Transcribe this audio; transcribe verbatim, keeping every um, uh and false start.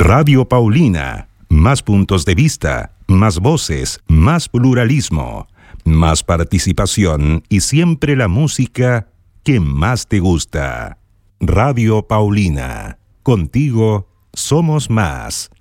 Radio Paulina, más puntos de vista, más voces, más pluralismo, más participación y siempre la música que más te gusta. Radio Paulina, contigo somos más.